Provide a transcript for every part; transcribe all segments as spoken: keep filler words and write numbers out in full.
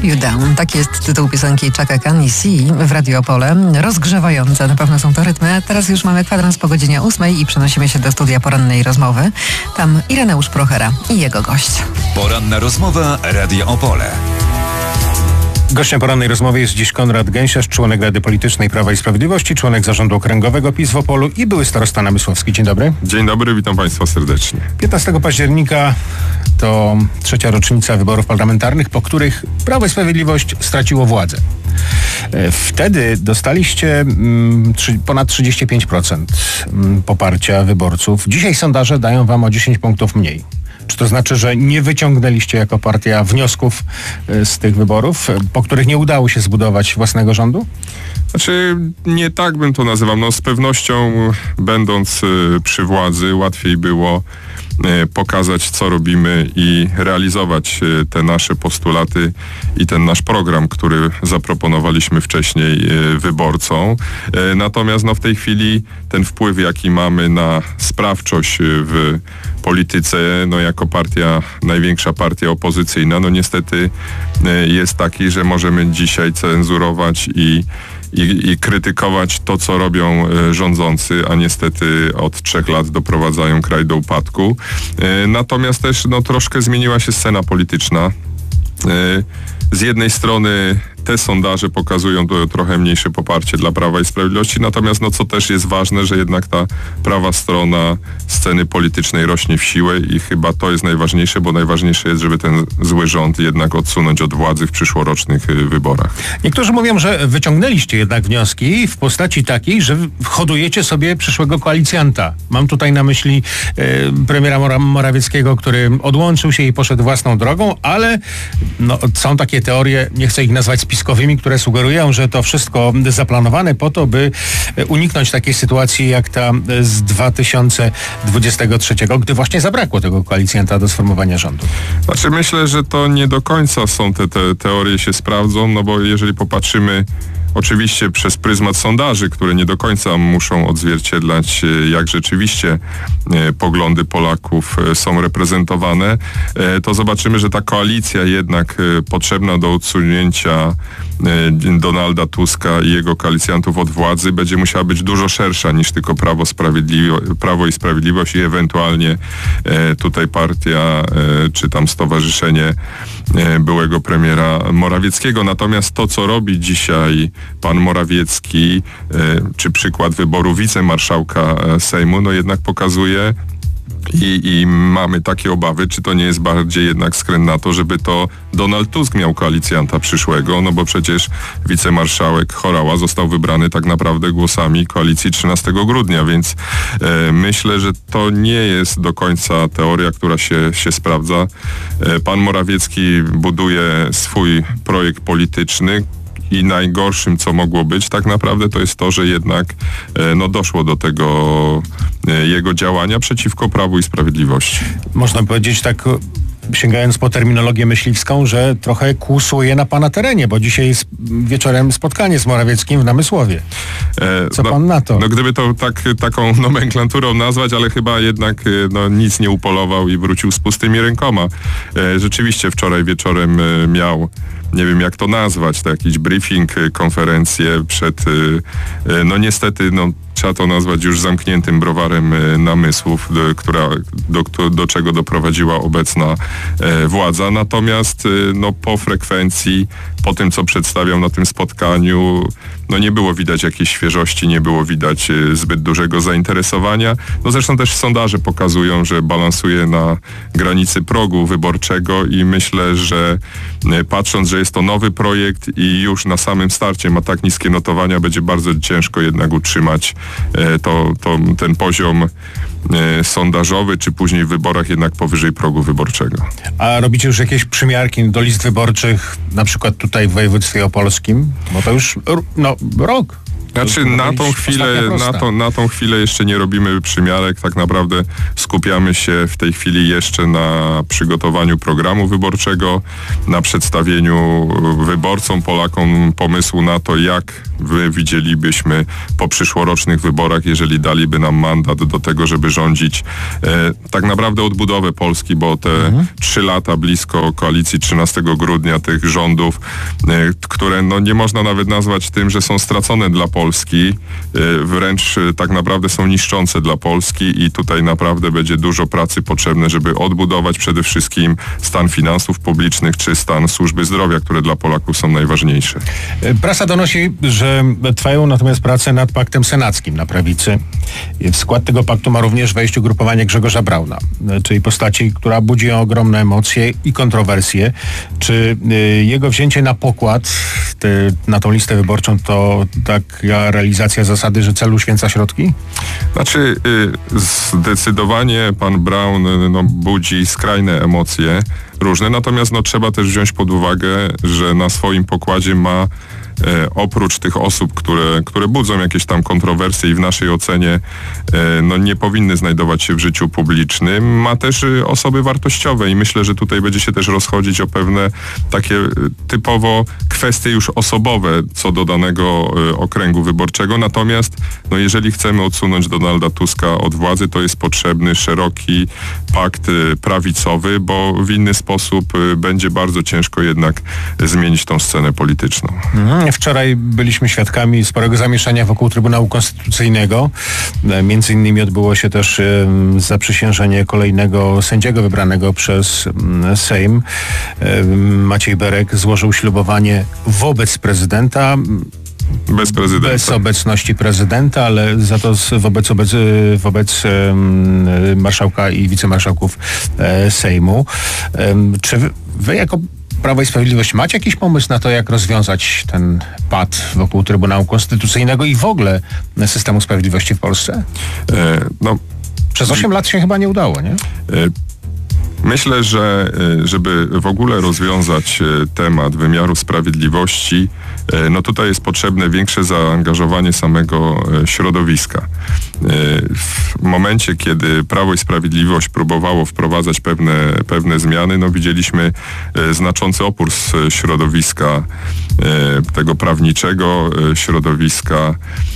Shut You Down. Tak jest tytuł piosenki Chaka Khan i C w Radio Opole. Rozgrzewające na pewno są to rytmy. Teraz już mamy kwadrans po godzinie ósmej i przenosimy się do studia porannej rozmowy. Tam Ireneusz Prochera i jego gość. Poranna rozmowa Radia Opole. Gościem porannej rozmowy jest dziś Konrad Gęsiarz, członek Rady Politycznej Prawa i Sprawiedliwości, członek Zarządu Okręgowego PiS w Opolu i były starosta namysłowski. Dzień dobry. Dzień dobry, witam Państwa serdecznie. piętnastego października to trzecia rocznica wyborów parlamentarnych, po których Prawo i Sprawiedliwość straciło władzę. Wtedy dostaliście mm, trzy, ponad trzydzieści pięć procent poparcia wyborców. Dzisiaj sondaże dają wam o dziesięć punktów mniej. Czy to znaczy, że nie wyciągnęliście jako partia wniosków z tych wyborów, po których nie udało się zbudować własnego rządu? Znaczy, nie tak bym to nazywał. No, z pewnością będąc przy władzy łatwiej było pokazać, co robimy i realizować te nasze postulaty i ten nasz program, który zaproponowaliśmy wcześniej wyborcom. Natomiast no, w tej chwili ten wpływ, jaki mamy na sprawczość w polityce, no jako partia, największa partia opozycyjna, no niestety jest taki, że możemy dzisiaj cenzurować i I, i krytykować to, co robią e, rządzący, a niestety od trzech lat doprowadzają kraj do upadku. E, natomiast też no, troszkę zmieniła się scena polityczna. E, z jednej strony te sondaże pokazują to trochę mniejsze poparcie dla Prawa i Sprawiedliwości, natomiast no co też jest ważne, że jednak ta prawa strona sceny politycznej rośnie w siłę i chyba to jest najważniejsze, bo najważniejsze jest, żeby ten zły rząd jednak odsunąć od władzy w przyszłorocznych wyborach. Niektórzy mówią, że wyciągnęliście jednak wnioski w postaci takiej, że hodujecie sobie przyszłego koalicjanta. Mam tutaj na myśli e, premiera Mora- Morawieckiego, który odłączył się i poszedł własną drogą, ale no, są takie teorie, nie chcę ich nazwać spiskowymi, które sugerują, że to wszystko zaplanowane po to, by uniknąć takiej sytuacji jak ta z dwa tysiące dwudziestego trzeciego, gdy właśnie zabrakło tego koalicjanta do sformowania rządu. Znaczy myślę, że to nie do końca są te, te teorie się sprawdzą, no bo jeżeli popatrzymy oczywiście przez pryzmat sondaży, które nie do końca muszą odzwierciedlać, jak rzeczywiście e, poglądy Polaków e, są reprezentowane, e, to zobaczymy, że ta koalicja jednak e, potrzebna do odsunięcia e, Donalda Tuska i jego koalicjantów od władzy będzie musiała być dużo szersza niż tylko Prawo, Sprawiedliwo- Prawo i Sprawiedliwość i ewentualnie e, tutaj partia e, czy tam stowarzyszenie e, byłego premiera Morawieckiego. Natomiast to, co robi dzisiaj pan Morawiecki, e, czy przykład wyboru wicemarszałka Sejmu, no jednak pokazuje i, i mamy takie obawy, czy to nie jest bardziej jednak skręt na to, żeby to Donald Tusk miał koalicjanta przyszłego, no bo przecież wicemarszałek Horała został wybrany tak naprawdę głosami koalicji trzynastego grudnia, więc e, myślę, że to nie jest do końca teoria, która się, się sprawdza. E, pan Morawiecki buduje swój projekt polityczny, i najgorszym, co mogło być, tak naprawdę to jest to, że jednak e, no, doszło do tego e, jego działania przeciwko Prawu i Sprawiedliwości. Można powiedzieć tak, sięgając po terminologię myśliwską, że trochę kłusuje na pana terenie, bo dzisiaj jest wieczorem spotkanie z Morawieckim w Namysłowie. Co no, pan na to? No gdyby to tak, taką nomenklaturą nazwać, ale chyba jednak no, nic nie upolował i wrócił z pustymi rękoma. E, rzeczywiście wczoraj wieczorem e, miał, nie wiem jak to nazwać, to jakiś briefing, konferencję przed, e, no niestety, no trzeba to nazwać już zamkniętym browarem e, namysłów, do, która, do, do czego doprowadziła obecna e, władza. Natomiast e, no, po frekwencji, po tym co przedstawiał na tym spotkaniu, no nie było widać jakiejś świeżości, nie było widać e, zbyt dużego zainteresowania. No zresztą też sondaże pokazują, że balansuje na granicy progu wyborczego i myślę, że e, patrząc, że jest to nowy projekt i już na samym starcie ma tak niskie notowania, będzie bardzo ciężko jednak utrzymać e, to, to, ten poziom e, sondażowy, czy później w wyborach jednak powyżej progu wyborczego. A robicie już jakieś przymiarki do list wyborczych, na przykład tutaj w województwie opolskim? Bo to już no, rok. Znaczy na tą chwilę, na, to, na tą chwilę jeszcze nie robimy przymiarek, tak naprawdę skupiamy się w tej chwili jeszcze na przygotowaniu programu wyborczego, na przedstawieniu wyborcom, Polakom pomysłu na to, jak wy widzielibyśmy po przyszłorocznych wyborach, jeżeli daliby nam mandat do tego, żeby rządzić e, tak naprawdę odbudowę Polski, bo te mhm. trzy lata blisko koalicji trzynastego grudnia tych rządów, e, które no, nie można nawet nazwać tym, że są stracone dla Polski, e, wręcz e, tak naprawdę są niszczące dla Polski i tutaj naprawdę będzie dużo pracy potrzebne, żeby odbudować przede wszystkim stan finansów publicznych czy stan służby zdrowia, które dla Polaków są najważniejsze. Prasa donosi, że trwają natomiast prace nad paktem senackim na prawicy. W skład tego paktu ma również wejść ugrupowanie Grzegorza Brauna, czyli postaci, która budzi ogromne emocje i kontrowersje. Czy jego wzięcie na pokład, te, na tą listę wyborczą, to taka realizacja zasady, że cel uświęca środki? Znaczy, zdecydowanie pan Braun no, budzi skrajne emocje różne, natomiast no, trzeba też wziąć pod uwagę, że na swoim pokładzie ma E, oprócz tych osób, które, które budzą jakieś tam kontrowersje i w naszej ocenie e, no, nie powinny znajdować się w życiu publicznym, ma też e, osoby wartościowe i myślę, że tutaj będzie się też rozchodzić o pewne takie e, typowo kwestie już osobowe co do danego e, okręgu wyborczego. Natomiast no, jeżeli chcemy odsunąć Donalda Tuska od władzy, to jest potrzebny szeroki pakt e, prawicowy, bo w inny sposób e, będzie bardzo ciężko jednak zmienić tą scenę polityczną. Mhm. Wczoraj byliśmy świadkami sporego zamieszania wokół Trybunału Konstytucyjnego. Między innymi odbyło się też zaprzysiężenie kolejnego sędziego wybranego przez Sejm. Maciej Berek złożył ślubowanie wobec prezydenta. Bez prezydenta. Bez obecności prezydenta, ale za to wobec, wobec, wobec marszałka i wicemarszałków Sejmu. Czy wy, wy jako Prawo i Sprawiedliwość macie jakiś pomysł na to, jak rozwiązać ten pad wokół Trybunału Konstytucyjnego i w ogóle systemu sprawiedliwości w Polsce? E, no, Przez osiem lat się chyba nie udało, nie? E, Myślę, że żeby w ogóle rozwiązać temat wymiaru sprawiedliwości, no tutaj jest potrzebne większe zaangażowanie samego środowiska. W momencie, kiedy Prawo i Sprawiedliwość próbowało wprowadzać pewne, pewne zmiany, no widzieliśmy znaczący opór z środowiska tego prawniczego, środowiska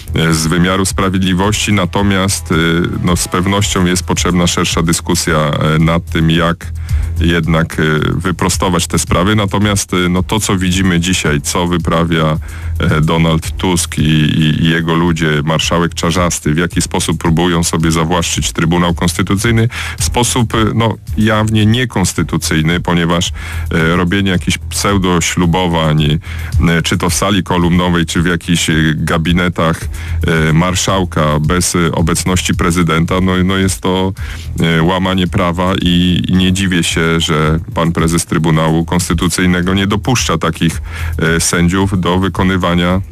z wymiaru sprawiedliwości, natomiast no, z pewnością jest potrzebna szersza dyskusja nad tym, jak jednak wyprostować te sprawy. Natomiast no, to, co widzimy dzisiaj, co wyprawia Donald Tusk i, i, i jego ludzie, marszałek Czarzasty, w jaki sposób próbują sobie zawłaszczyć Trybunał Konstytucyjny, w sposób no, jawnie niekonstytucyjny, ponieważ e, robienie jakichś pseudoślubowań, e, czy to w sali kolumnowej, czy w jakichś gabinetach e, marszałka bez e, obecności prezydenta, no, no jest to e, łamanie prawa i, i nie dziwię się, że pan prezes Trybunału Konstytucyjnego nie dopuszcza takich e, sędziów do wykonywania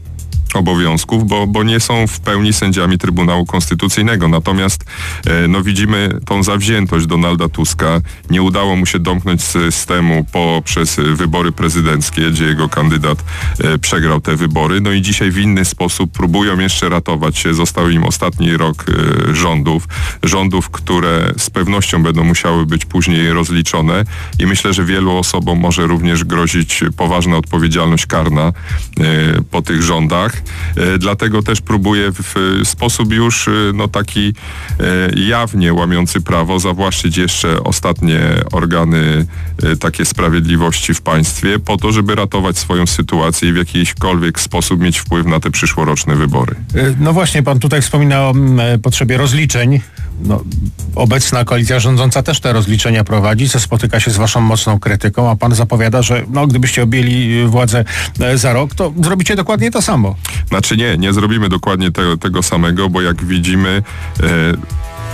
obowiązków, bo, bo nie są w pełni sędziami Trybunału Konstytucyjnego. Natomiast e, no widzimy tą zawziętość Donalda Tuska. Nie udało mu się domknąć systemu poprzez wybory prezydenckie, gdzie jego kandydat e, przegrał te wybory. No i dzisiaj w inny sposób próbują jeszcze ratować się. Został im ostatni rok e, rządów. Rządów, które z pewnością będą musiały być później rozliczone i myślę, że wielu osobom może również grozić poważna odpowiedzialność karna e, po tych rządach. E, dlatego też próbuje w, w sposób już e, no taki e, jawnie łamiący prawo zawłaszczyć jeszcze ostatnie organy e, takie sprawiedliwości w państwie po to, żeby ratować swoją sytuację i w jakikolwiek sposób mieć wpływ na te przyszłoroczne wybory. E, no właśnie, pan tutaj wspomina o e, potrzebie rozliczeń. No, obecna koalicja rządząca też te rozliczenia prowadzi, co spotyka się z waszą mocną krytyką, a pan zapowiada, że no, gdybyście objęli władzę e, za rok, to zrobicie dokładnie to samo. Znaczy nie, nie zrobimy dokładnie te, tego samego, bo jak widzimy, e,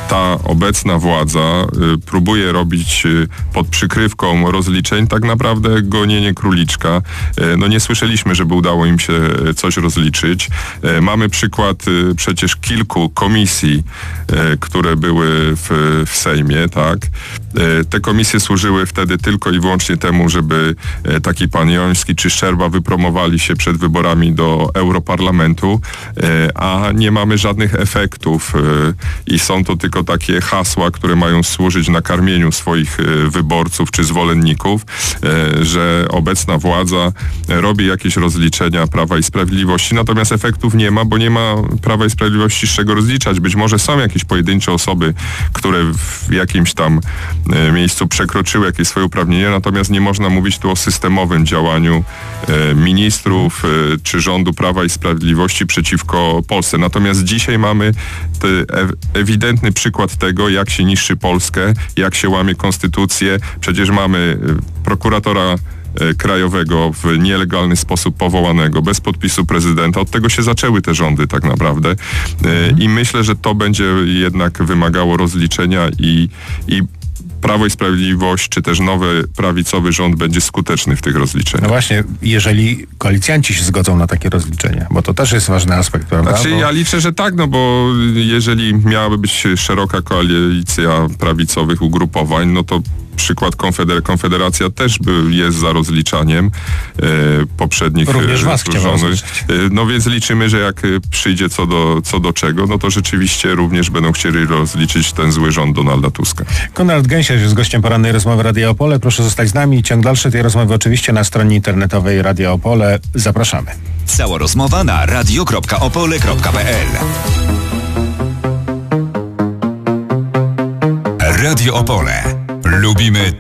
ta obecna władza y, próbuje robić y, pod przykrywką rozliczeń tak naprawdę gonienie króliczka. Y, no nie słyszeliśmy, żeby udało im się coś rozliczyć. Y, mamy przykład y, przecież kilku komisji, y, które były w, w Sejmie, tak? Y, te komisje służyły wtedy tylko i wyłącznie temu, żeby y, taki pan Joński czy Szczerba wypromowali się przed wyborami do Europarlamentu, y, a nie mamy żadnych efektów y, i są to tylko takie hasła, które mają służyć nakarmieniu swoich y, wyborców czy zwolenników, y, że obecna władza robi jakieś rozliczenia Prawa i Sprawiedliwości, natomiast efektów nie ma, bo nie ma Prawa i Sprawiedliwości z czego rozliczać. Być może są jakieś pojedyncze osoby, które w jakimś tam y, miejscu przekroczyły jakieś swoje uprawnienia, natomiast nie można mówić tu o systemowym działaniu y, ministrów y, czy rządu Prawa i Sprawiedliwości przeciwko Polsce. Natomiast dzisiaj mamy ew- ewidentny przykład tego, jak się niszczy Polskę, jak się łamie konstytucję. Przecież mamy y, prokuratora krajowego w nielegalny sposób powołanego, bez podpisu prezydenta. Od tego się zaczęły te rządy tak naprawdę. Mhm. I myślę, że to będzie jednak wymagało rozliczenia i, i Prawo i Sprawiedliwość, czy też nowy prawicowy rząd będzie skuteczny w tych rozliczeniach. No właśnie, jeżeli koalicjanci się zgodzą na takie rozliczenia, bo to też jest ważny aspekt, prawda? Znaczy, bo... ja liczę, że tak, no bo jeżeli miałaby być szeroka koalicja prawicowych ugrupowań, no to przykład Konfeder- Konfederacja też by, jest za rozliczaniem e, poprzednich Również was chciała rozliczyć. E, no więc liczymy, że jak przyjdzie co do, co do czego, no to rzeczywiście również będą chcieli rozliczyć ten zły rząd Donalda Tuska. Konrad Gęsiarz jest gościem porannej rozmowy Radia Opole. Proszę zostać z nami. Ciąg dalszy tej rozmowy oczywiście na stronie internetowej Radia Opole. Zapraszamy. Cała rozmowa na radio kropka opole kropka p l. Radio Opole. Lubimy